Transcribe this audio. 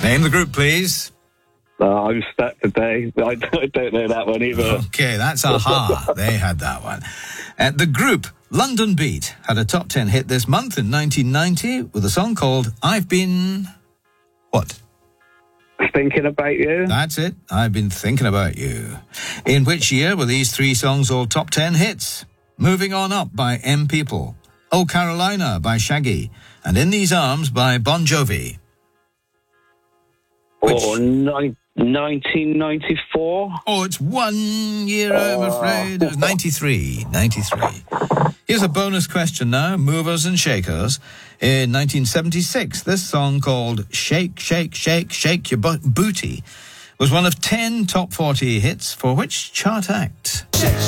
Name the group, please. I'm stuck today. I don't know that one either. Okay, that's Aha. They had that one. The group London Beat had a top 10 hit this month in 1990 with a song called I've Been... What? Thinking About You. That's it. I've Been Thinking About You. In which year were these three songs all top 10 hits? Moving On Up by M People, Oh Carolina by Shaggy, and In These Arms by Bon Jovi. Which... 1994. Oh, it's 1 year, I'm afraid. It was 93. Here's a bonus question now. Movers and Shakers. In 1976, this song called Shake, Shake, Shake, Shake Your Booty was one of 10 top 40 hits for which chart act?